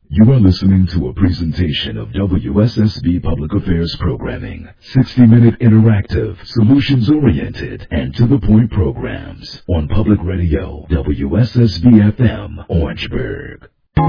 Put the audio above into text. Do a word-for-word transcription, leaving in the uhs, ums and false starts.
You are listening to a presentation of W S S B Public Affairs Programming. sixty-minute interactive, solutions-oriented, and to-the-point programs on Public Radio, W S S B F M, Orangeburg.